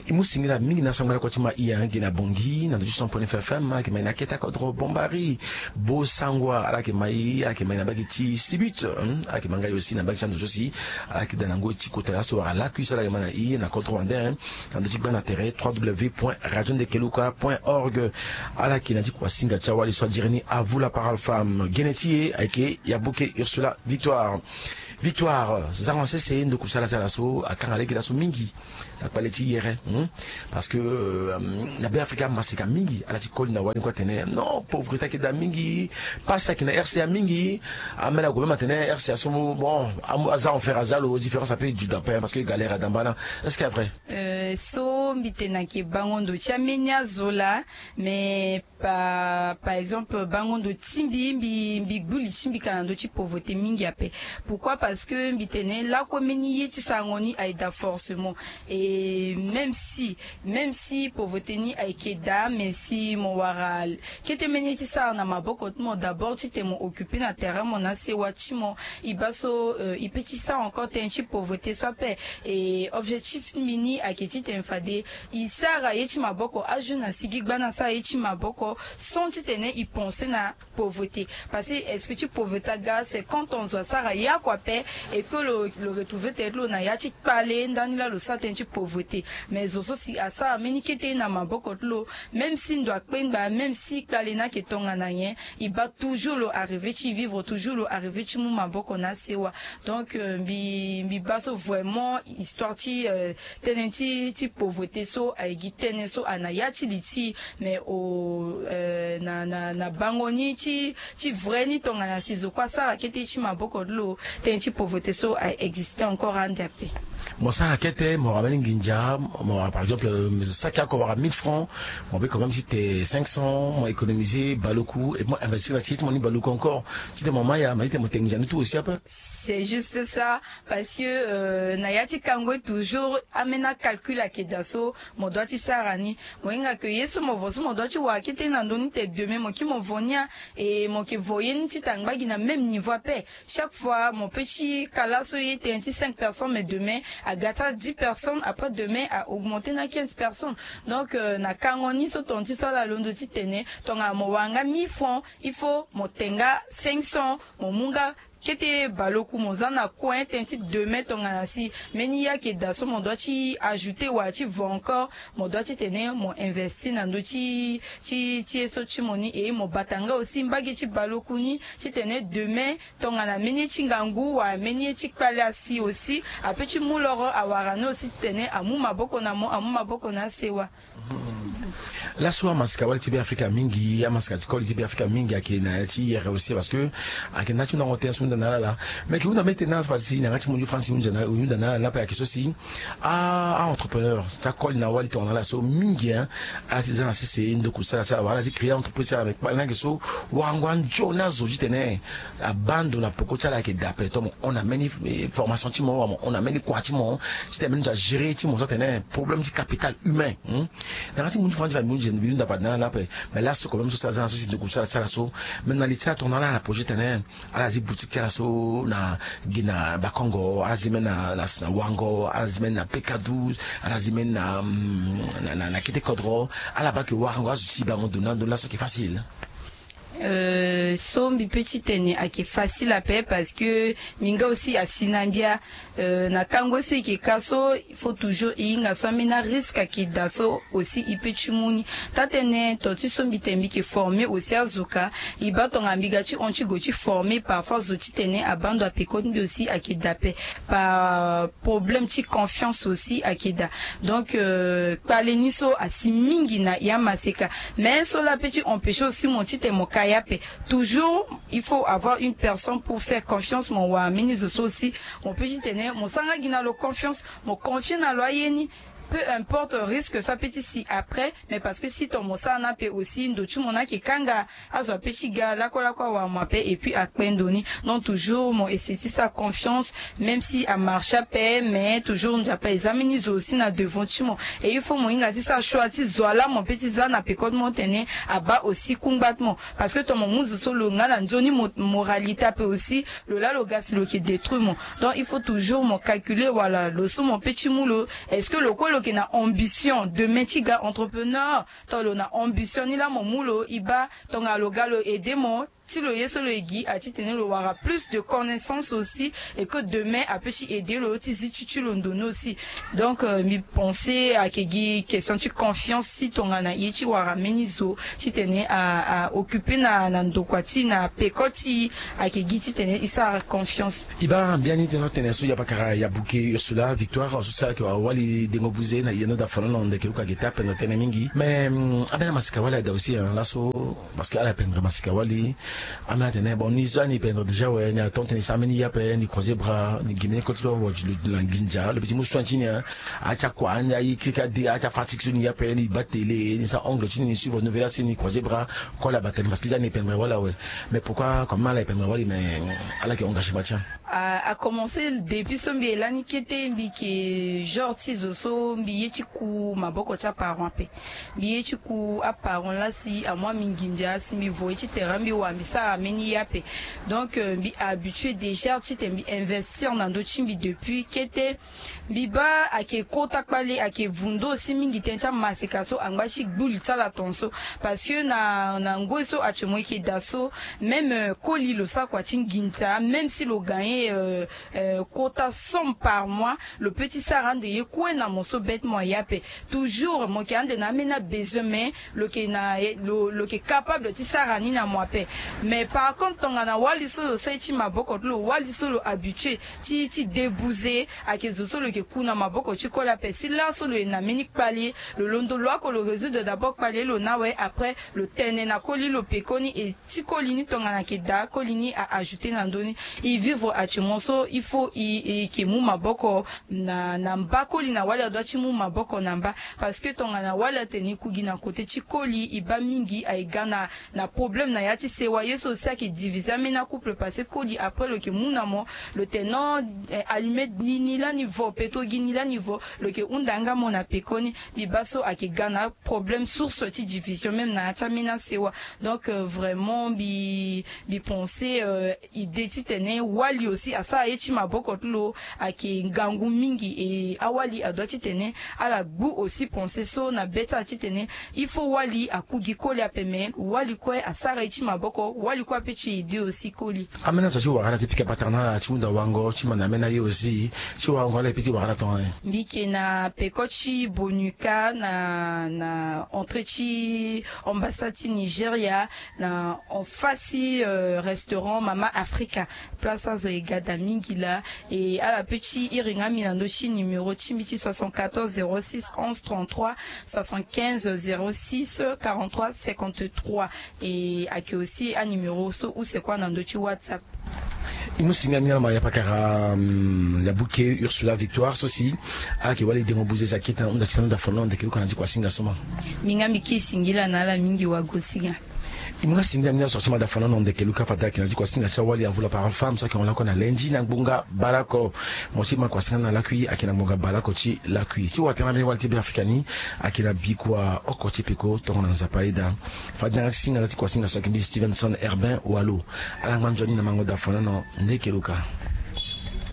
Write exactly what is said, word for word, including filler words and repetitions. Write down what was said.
imusingira mingi na sangara kwa tima iya ngina bongi na ndoji son point F M ala ke mai na keta kodro bombari bo sangwa ala ke mai ala ke mai na bagi ti sibut ala ke manga yosi na bagi chanzo aussi ala ke danango ti kotela so ala ku sala ke mana i na kodro wande na ndoji bana terre w w w point radio de keluka point org ala ke na di kwa singa chawali so direni à vous la parole femme genetier ake yabuke Ursula Victoire Victoire zaranse c'est ndo kusala sala so akangale kila so mingi na paleti yere parce que na be Afrika masika mingi ala ti koli na wani kwa tene non pauvreté ke da mingi pas ça qui na R C A mingi amela go même tene R C A so bon aza on faire azalo différence un peu du dapin parce que galère dambana est-ce que c'est vrai euh so mbitena ke bangondo chamenya zola mais par par exemple bangondo timbi mbi mbi guli chimbi kanando ti pauvreté mingi ape pourquoi parce que mbitene la komeni yeti sangoni aida forcément et même si même si pauvreté ni aikeda mais si mon waral kete meni ti sa na maboko mo d'abord ti te mo occupé na terrain mon ase wachi mo ibaso euh, ipeti sa encore ten ti pauvreté soit paix et objectif mini aketi te mfade isara yeti maboko aju na sigi gbana sa yeti maboko sans ti tene y penser na pauvreté parce que esprit ti pauvreté ga c'est quand on zoa sara ya quoi paix et que le le retrouver te lo na ya ti parler ndani la lo sa ten ti pauvreté mais aussi si à ça meni kete na maboko lo même si doit kpenba même si kalena ke tonga na yen il va toujours le arriver ti vivre toujours le arriver ti mu maboko na sewa donc bi bi baso vraiment histoire ti euh, tenenti ti pauvreté so aigi tene so anaya ti liti mais au euh, na na na bangoni ti ti vrai ni tonga na sizo kwa ça kete ti maboko lo tenenti pauvreté so a existé encore en dapé mon ça kete mo ramène nginja mo par exemple ça qui a encore mille francs on peut quand même si t'es cinq cents moi économiser baloku et moi investir là ti mon baloku encore si t'es maman ya mais t'es mon tenja tout aussi un peu c'est juste ça parce que euh, nayati kango toujours amena calcul à kedaso mo doit ti sarani mo inga que yeso mo voso mo doit ti wa kete na ndoni te demain mo ki mo vonia et mo ki voyer ni ti tangba gi na même niveau paix chaque fois mon petit kalaso yete ti cinq personnes mais demain à gata dix personnes après demain à augmenter na quinze personnes donc euh, na kango ni so tonti so la londo ti tene tonga mo wanga mille francs il faut mo tenga cinq cents mo munga kete baloku mozana coin tenti demain tonga si meni ya ke daso mon doit ti ajouter wa ti vend encore mon doit ti tenir mon investir na ndo ti ti ti so ti moni et mo batanga aussi mbagi ti baloku ni ti tenir demain tonga na meni ti ngangu wa meni ti kpala si aussi a petit mouloro awarano aussi tenir amu maboko na mo amu maboko na sewa la soa masika wala ti be Afrika mingi ya masika ti koli ti be Afrika mingi ake na ti yere aussi parce que ake na ti na ngoten sunda na la mais ki una mete na spasi na ngati munju France munja na uyunda na la pa kiso si a entrepreneur ta koli na wali to na la so mingi hein artisan c'est ndo kusala sala wala ti créer entreprise avec pa na kiso wangwan jona zo jitene abando na poko tala ke dape to on a many formation ti mo on a many quoi ti mo ti te meni ja gérer ti mo so tene problème ti capital humain na ngati munju France va munja ni bunda pa na la pa mais là c'est quand même so ça so ndo kusala sala so maintenant li ta to na la projet tene ala zi boutique ti la so na gina bakongo azime na na wango azime na P K douze azime na na na, na kete kodro ala ba ke wango azuti bango dona dona so qui facile euh sombi petit tene ake facile à payer parce que minga aussi à sinambia euh, na kango so ki kaso il faut toujours inga so mina risque ki daso aussi ipechumuni tatene toti sombi tembi ki formé aussi azuka ibato ngambiga ti onchi gochi formé parfois zoti tene abando apekoni bi aussi akidapé par problème ti confiance aussi akida donc euh, paleni so asimingi na ya maseka mais so la petit empêcher aussi mon ti te mokaya toujours il faut avoir une personne pour faire confiance mon wa ministre aussi mon petit tenir mon sanga gina le confiance mon confiance na loyeni peu importe le risque que ça petit si après mais parce que si ton mosa na pe aussi ndochu mona ki kanga azo petit gars la ko la ko wa ma pe et puis à pendoni non toujours mon essayer sa confiance même si à marche à paix mais toujours on pas examiner aussi na devant tu mon et il faut mon ingati ça choix ti zola mon petit za na pe code mon tenir à bas aussi combattement parce que ton mon so lo nga na njoni moralité peut aussi le là le gars lo qui détruit mon donc il faut toujours mon calculer voilà le sous mon petit moulot est-ce que le quoi lo ke na ambition de metiga entrepreneur to lo na ambition ni la momulo iba tonga lo galo edemo si le yeso le gui a ti tenir le aura plus de connaissances aussi et que demain a petit aider le ti si tu le donnes aussi donc euh, mi penser à que gui question de confiance si tonga na yechi wara menizo ti tenir à à occuper na na ndokwati na pekoti à que gui ti tenir isa confiance iba bien ni tenir tenir so ya bakara ya bouquet Ursula victoire so ça que wali dengo buze na yeno da falon on de keluka geta pena tenir mingi mais abena masika wala da aussi là so parce que ala pena masika wali amna tene bon ni zo ni pendre déjà ouais ni atonte ni sameni ya pe ni croiser bras ni guiné ko to wo le langinja le petit muso chini a cha kwa ni ayi kika di a cha fatigue ni ya pe ni batele ni sa ongle chini ni suivre nouvelle c'est ni croiser bras quoi la bataille parce qu'ils ni pendre voilà ouais mais pourquoi comment la pendre voilà mais ala qui engagé matcha a a commencé depuis son bi elani kete mbi ke genre tizo so mbi yechi ku maboko cha parent pe mbi yechi ku a parent là si à moi minginja si mbi voye chi terambi wa mbi sa ameni yape donc euh, mbi habitué déjà ti mbi investir dans d'autres chimbi depuis kete mbi ba ake kota kpale ake vundo si mingi tencha maseka so angba chi gbuli tsala tonso parce que na na ngoso achemo ki daso même euh, koli lo sa kwa chinginta même si lo gagner euh, euh, quota somme par mois le petit saran de yekwe na monso bête moi yape toujours mon qui ande na mena besoin mais le qui na le le qui est capable ti sarani na moi pe mais par contre on a wali solo sechi maboko lo wali solo habitué ti ti débouser à que solo que kuna maboko ti kola pe si là solo na minique palier le londo lo ko le réseau de d'abord palier lo na ouais après le tene na koli lo pekoni et ti kolini tonga na ke da kolini a ajouter na ndoni ils vivent à chimoso il faut i ki mu maboko na na mbakoli na wala do chi mu maboko namba parce que tonga na wala teni kugi na côté ti koli iba mingi a igana na problème na yati se wa yeso ça qui divise amena couple parce que koli après le que mu na mo le tenant eh, allumé ni ni la niveau peto gini la niveau le que undanga mo na pekoni bibaso a ki gana problème source ti division même na chamina sewa donc euh, vraiment bi bi penser euh, idée ti tene wali aussi à ça echi maboko tulo ake ngangu mingi et awali adoti tene ala goût aussi penser so na beta ti tene il faut wali akugi koli apeme wali kwe asara echi maboko wali kwa pechi idée aussi koli amena sa chiwa kana tipika paternal chi unda wango chi mana mena ye aussi chi wango la piti wakala ton mbike na pekochi bonuka na na entrechi ambassade Nigeria na en face euh, restaurant Mama Africa place Zoegada Mingila et à la petite Iringa Milandochi numéro Chimiti soixante-quatorze zéro six onze trente-trois soixante-quinze zéro six quarante-trois cinquante-trois et à qui aussi un numéro so ou c'est quoi dans d'autres WhatsApp. Imu singa mina ma ya pakara ya bouquet Ursula victoire ceci a ki wali dengo buze zakita unda tsana da fono de kiluka na kwa singa soma minga miki singila na la mingi wa gosinga imuna singa mina sorti da fono non de kiluka fata ki na kwa singa sa wali avula par femme ça qui on la kona lenji na bunga balako mosi ma kwa singa na la kui akina bunga balako chi la kui si watana me wali tibi afrikani akina bikwa okoti peko to na zapaida fadna singa na kwa singa so ki Stevenson Herbin Walo ala nganjoni na mango da fono non de kiluka